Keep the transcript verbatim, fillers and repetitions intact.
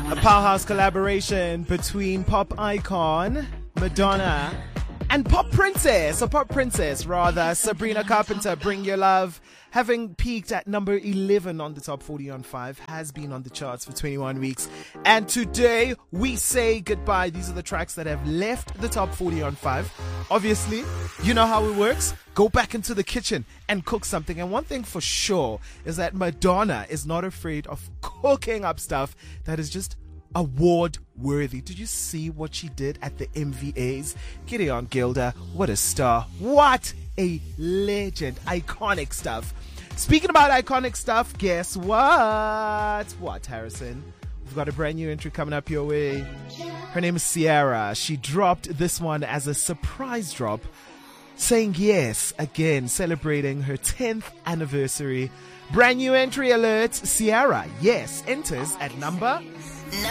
A powerhouse collaboration between pop icon Madonna and pop princess, or pop princess rather, Sabrina Carpenter, Bring Your Love. Having peaked at number eleven on the top forty on five, has been on the charts for twenty-one weeks. And today we say goodbye. These are the tracks that have left the top forty on five. Obviously, you know how it works. Go back into the kitchen and cook something. And one thing for sure is that Madonna is not afraid of cooking up stuff that is just award worthy. Did you see what she did at the M V As? Gideon Gilder, what a star. What a legend. Iconic stuff. Speaking about iconic stuff, guess what? What, Harrison? We've got a brand new entry coming up your way. Her name is Ciara. She dropped this one as a surprise drop, saying yes again, celebrating her tenth anniversary. Brand new entry alert. Ciara, yes, enters at number